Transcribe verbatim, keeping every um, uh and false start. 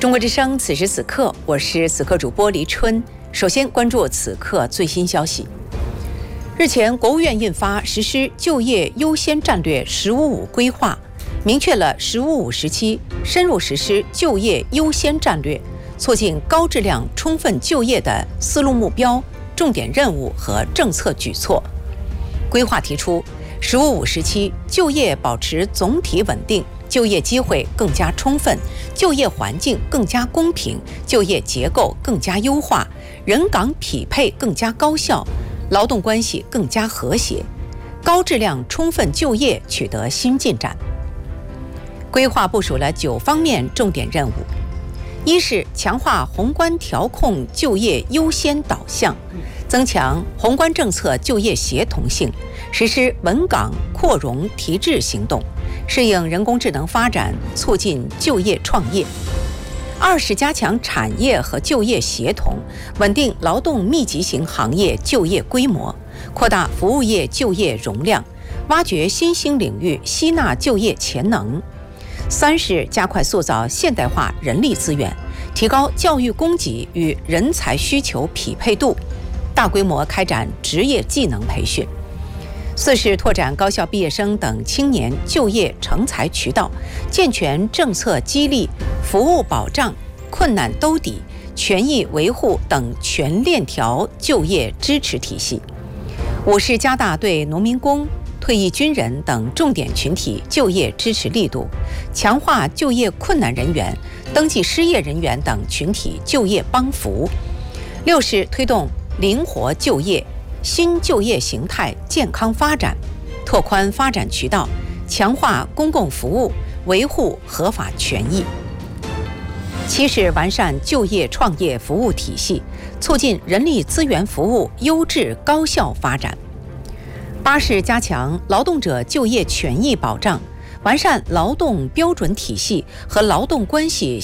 中国之声，此时此刻，我是此刻主播黎春。首先关注此刻最新消息。日前，国务院印发实施就业优先战略“十五五”规划，明确了“十五五”时期深入实施就业优先战略，促进高质量充分就业的思路目标、重点任务和政策举措。规划提出，“十五五”时期就业保持总体稳定，就业机会更加充分，就业环境更加公平，就业结构更加优化，人岗匹配更加高效，劳动关系更加和谐，高质量充分就业取得新进展。规划部署了九方面重点任务：一是强化宏观调控就业优先导向，增强宏观政策就业协同性，实施稳岗扩容提质行动，适应人工智能发展，促进就业创业。二是加强产业和就业协同，稳定劳动密集型行业就业规模，扩大服务业就业容量，挖掘新兴领域吸纳就业潜能。三是加快塑造现代化人力资源，提高教育供给与人才需求匹配度，大规模开展职业技能培训。四是拓展高校毕业生等青年就业成才渠道，健全政策激励、服务保障、困难兜底、权益维护等全链条就业支持体系。五是加大对农民工、退役军人等重点群体就业支持力度，强化就业困难人员、登记失业人员等群体就业帮扶。六是推动灵活就业、新就业形态健康发展，拓宽发展渠道，强化公共服务，维护合法权益。七是完善就业创业服务体系，促进人力资源服务优质高效发展。八是加强劳动者就业权益保障，完善劳动标准体系和劳动关系